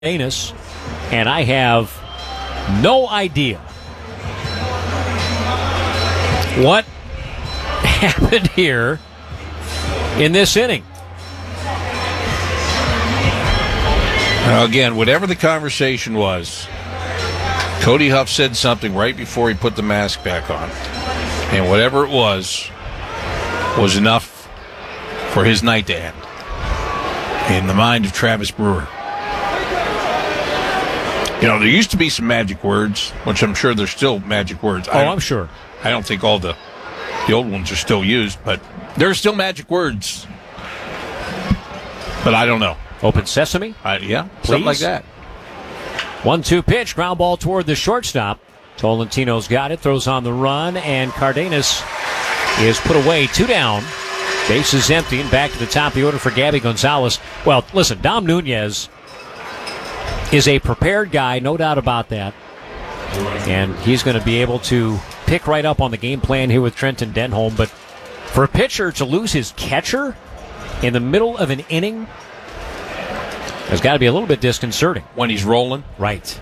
Anus, and I have no idea what happened here in this inning. Now again, whatever the conversation was, Cody Huff said something right before he put the mask back on. And whatever it was enough for his night to end in the mind of Travis Brewer. You know, there used to be some magic words, which I'm sure there's still magic words. I'm sure. I don't think all the old ones are still used, but there's still magic words. But I don't know. Open sesame? Yeah, please? Something like that. 1-2 pitch, ground ball toward the shortstop. Tolentino's got it, throws on the run, and Cardenas is put away. 2 down. Base is empty, and back to the top of the order for Gabby Gonzalez. Well, listen, Dom Nunez is a prepared guy, no doubt about that. And he's going to be able to pick right up on the game plan here with Trenton Denholm. But for a pitcher to lose his catcher in the middle of an inning has got to be a little bit disconcerting. When he's rolling? Right.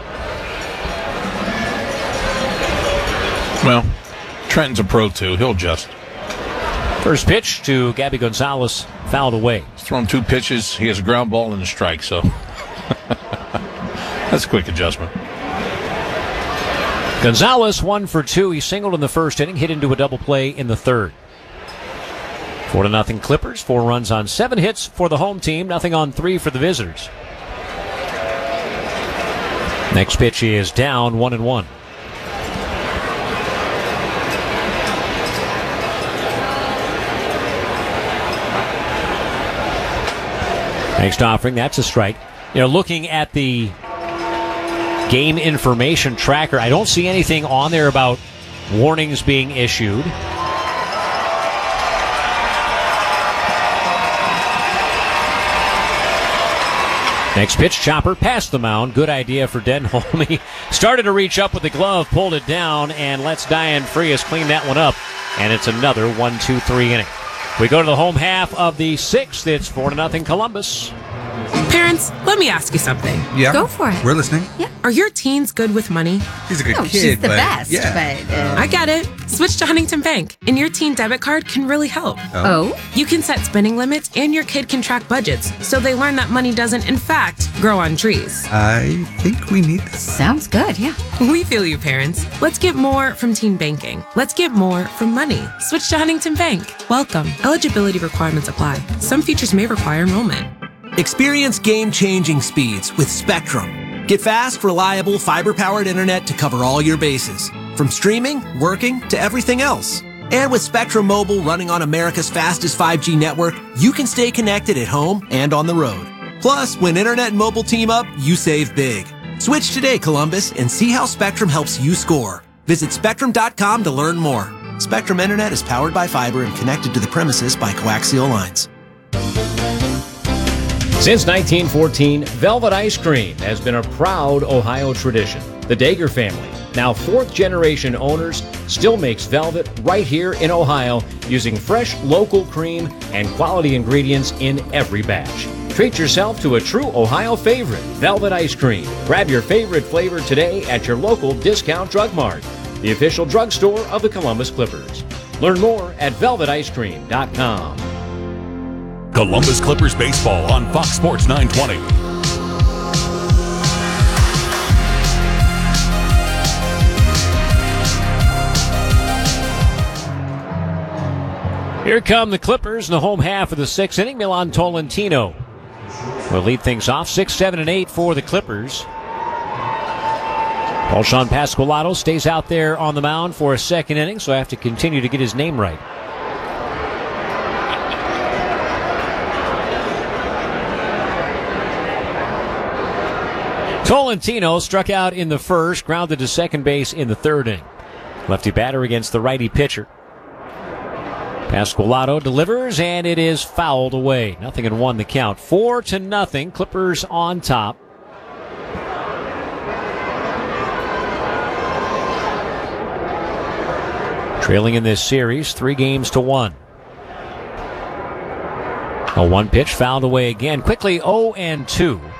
Well, Trenton's a pro, too. He'll adjust. First pitch to Gabby Gonzalez, fouled away. He's thrown 2 pitches. He has a ground ball and a strike, so that's a quick adjustment. Gonzalez 1 for 2. He singled in the first inning, hit into a double play in the third. 4-0 Clippers. 4 runs on 7 hits for the home team. Nothing on 3 for the visitors. Next pitch is down 1-1. Next offering, that's a strike. You know, looking at the game information tracker, I don't see anything on there about warnings being issued. Next pitch, chopper past the mound. Good idea for Denholm. He started to reach up with the glove, pulled it down, and lets Diane Frias clean that one up. And it's another 1-2-3 inning. We go to the home half of the 6th. It's 4-0 Columbus. Parents, let me ask you something. Yeah. Go for it. We're listening. Yeah. Are your teens good with money? He's a good kid, she's the but best. Yeah. But, I get it. Switch to Huntington Bank, and your teen debit card can really help. Oh? You can set spending limits, and your kid can track budgets, so they learn that money doesn't, in fact, grow on trees. I think we need this. Sounds good, yeah. We feel you, parents. Let's get more from teen banking. Let's get more from money. Switch to Huntington Bank. Welcome. Eligibility requirements apply. Some features may require enrollment. Experience game-changing speeds with Spectrum. Get fast, reliable, fiber-powered internet to cover all your bases. From streaming, working, to everything else. And with Spectrum Mobile running on America's fastest 5G network, you can stay connected at home and on the road. Plus, when internet and mobile team up, you save big. Switch today, Columbus, and see how Spectrum helps you score. Visit Spectrum.com to learn more. Spectrum Internet is powered by fiber and connected to the premises by coaxial lines. Since 1914, Velvet Ice Cream has been a proud Ohio tradition. The Dager family, now 4th-generation owners, still makes Velvet right here in Ohio using fresh local cream and quality ingredients in every batch. Treat yourself to a true Ohio favorite, Velvet Ice Cream. Grab your favorite flavor today at your local Discount Drug Mart, the official drugstore of the Columbus Clippers. Learn more at velveticecream.com. Columbus Clippers baseball on Fox Sports 920. Here come the Clippers in the home half of the 6th inning. Milan Tolentino will lead things off. 6, 7, and 8 for the Clippers. Paulshan Pasqualato stays out there on the mound for a 2nd inning, so I have to continue to get his name right. Tolentino struck out in the first, grounded to second base in the 3rd inning. Lefty batter against the righty pitcher. Pasqualato delivers, and it is fouled away. 0-1 the count. 4-0. Clippers on top. Trailing in this series, 3-1. A 1 pitch fouled away again. Quickly 0-2.